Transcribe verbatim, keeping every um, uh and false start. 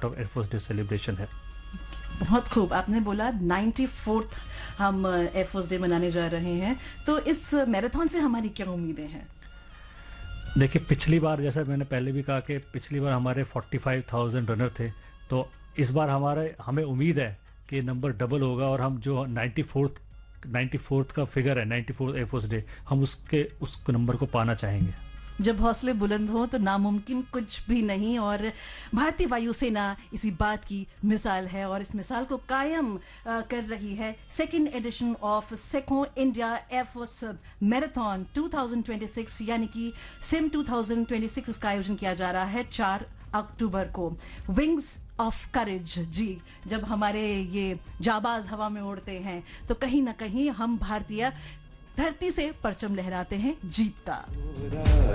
Part of air force day celebration है। बहुत खूब, आपने बोला नाइन्टी फोर्थ हम एयरफोर्स डे मनाने जा रहे हैं, तो इस मैराथन से हमारी क्या उम्मीदें हैं? देखिए, पिछली बार जैसा मैंने पहले भी कहा कि पिछली बार हमारे पैंतालीस हज़ार रनर थे, तो इस बार हमारे हमें उम्मीद है कि नंबर डबल होगा और हम जो नाइन्टी फोर्थ नाइन्टी फोर्थ का फिगर है, नाइन्टी फोर्थ एयरफोर्स डे, हम उसके उस नंबर को पाना चाहेंगे। जब हौसले बुलंद हो तो नामुमकिन कुछ भी नहीं, और भारतीय वायुसेना इसी बात की मिसाल है और इस मिसाल को कायम आ, कर रही है। Second edition of Seiko India air force marathon two thousand twenty six यानी कि SIM two thousand twenty six, इसका आयोजन किया जा रहा है चार अक्टूबर को। विंग्स ऑफ करेज, जी, जब हमारे ये जाबाज हवा में उड़ते हैं तो कहीं ना कहीं हम भारतीय धरती से परचम लहराते हैं जीत का।